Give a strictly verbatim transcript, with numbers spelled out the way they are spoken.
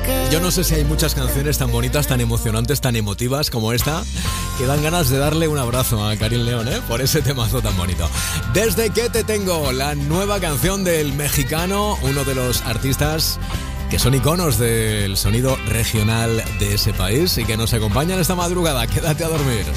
Yo no sé si hay muchas canciones tan bonitas, tan emocionantes, tan emotivas como esta, que dan ganas de darle un abrazo a Karin León, ¿eh? Por ese temazo tan bonito. Desde que te tengo, la nueva canción del mexicano, uno de los artistas que son iconos del sonido regional de ese país y que nos acompañan esta madrugada. Quédate a dormir.